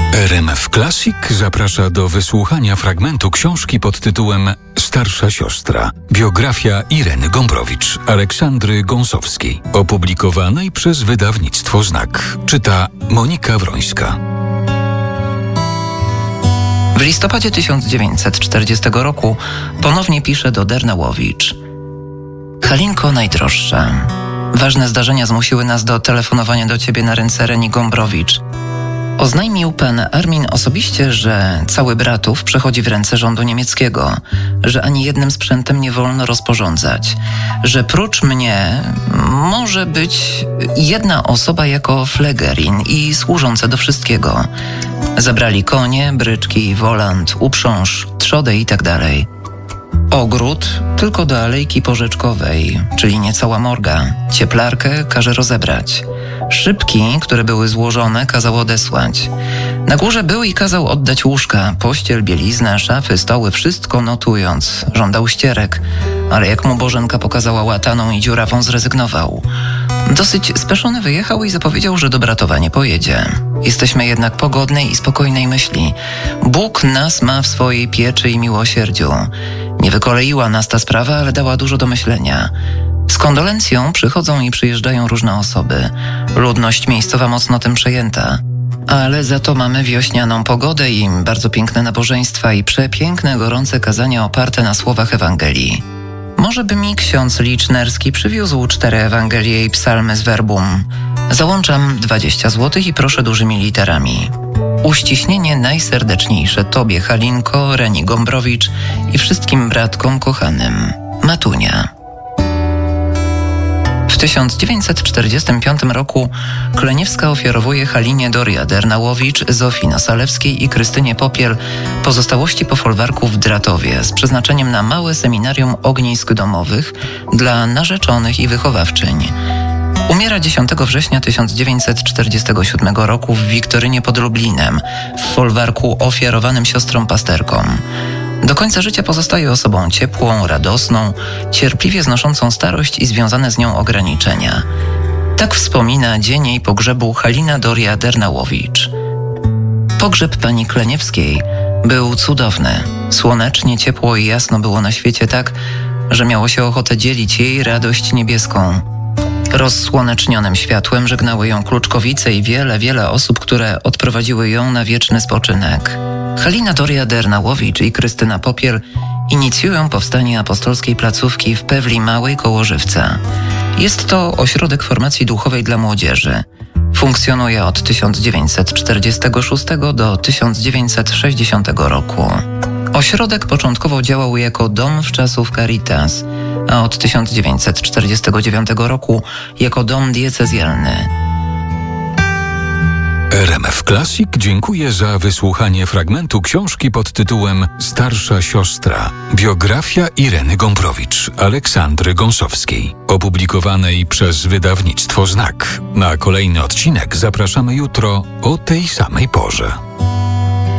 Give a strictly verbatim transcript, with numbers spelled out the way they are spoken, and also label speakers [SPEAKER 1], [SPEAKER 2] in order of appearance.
[SPEAKER 1] R M F Classic zaprasza do wysłuchania fragmentu książki pod tytułem Starsza siostra. Biografia Ireny Gombrowicz, Aleksandry Gąsowskiej. Opublikowanej przez wydawnictwo Znak. Czyta Monika Wrońska.
[SPEAKER 2] W listopadzie tysiąc dziewięćset czterdziestego roku ponownie pisze do Dernałowicz. Halinko najdroższa, ważne zdarzenia zmusiły nas do telefonowania do ciebie na ręce Reni Gombrowicz. Oznajmił pan Armin osobiście, że cały Bratów przechodzi w ręce rządu niemieckiego, że ani jednym sprzętem nie wolno rozporządzać, że prócz mnie może być jedna osoba jako flegerin i służące do wszystkiego. Zabrali konie, bryczki, wolant, uprząż, trzodę i tak dalej. Ogród tylko do Alejki Porzeczkowej, czyli niecała morga. Cieplarkę każe rozebrać. Szybki, które były złożone, kazał odesłać. Na górze był i kazał oddać łóżka, pościel, bieliznę, szafy, stoły, wszystko notując. Żądał ścierek, ale jak mu Bożenka pokazała łataną i dziurawą, zrezygnował. Dosyć speszony wyjechał i zapowiedział, że do Bratowa nie pojedzie. Jesteśmy jednak pogodnej i spokojnej myśli. Bóg nas ma w swojej pieczy i miłosierdziu. Nie wykoleiła nas ta sprawa, ale dała dużo do myślenia. Z kondolencją przychodzą i przyjeżdżają różne osoby. Ludność miejscowa mocno tym przejęta. Ale za to mamy wiośnianą pogodę i bardzo piękne nabożeństwa i przepiękne, gorące kazania oparte na słowach Ewangelii. Może by mi ksiądz Licznerski przywiózł cztery Ewangelie i psalmy z verbum. Załączam dwadzieścia złotych i proszę dużymi literami. Uściśnienie najserdeczniejsze Tobie, Halinko, Reni Gombrowicz i wszystkim bratkom kochanym. Matunia. W tysiąc dziewięćset czterdziestym piątym roku Kleniewska ofiarowuje Halinie Doria Dernałowicz, Zofii Nasalewskiej i Krystynie Popiel pozostałości po folwarku w Dratowie z przeznaczeniem na małe seminarium ognisk domowych dla narzeczonych i wychowawczyń. Umiera dziesiątego września tysiąc dziewięćset czterdziestego siódmego roku w Wiktorynie pod Lublinem, w folwarku ofiarowanym siostrom pasterkom. Do końca życia pozostaje osobą ciepłą, radosną, cierpliwie znoszącą starość i związane z nią ograniczenia. Tak wspomina dzień jej pogrzebu Halina Doria Dernałowicz. Pogrzeb pani Kleniewskiej był cudowny. Słonecznie, ciepło i jasno było na świecie tak, że miało się ochotę dzielić jej radość niebieską. Rozsłonecznionym światłem żegnały ją Kluczkowice i wiele, wiele osób, które odprowadziły ją na wieczny spoczynek. Halina Doria Dernałowicz i Krystyna Popiel inicjują powstanie apostolskiej placówki w Pewli Małej koło Żywca. Jest to ośrodek formacji duchowej dla młodzieży. Funkcjonuje od tysiąc dziewięćset czterdziestego szóstego do tysiąc dziewięćset sześćdziesiątego roku. Ośrodek początkowo działał jako dom wczasów Caritas, a od tysiąc dziewięćset czterdziestego dziewiątego roku jako dom diecezjalny.
[SPEAKER 1] R M F Classic dziękuję za wysłuchanie fragmentu książki pod tytułem Starsza siostra. Biografia Ireny Gombrowicz, Aleksandry Gąsowskiej. Opublikowanej przez wydawnictwo Znak. Na kolejny odcinek zapraszamy jutro o tej samej porze.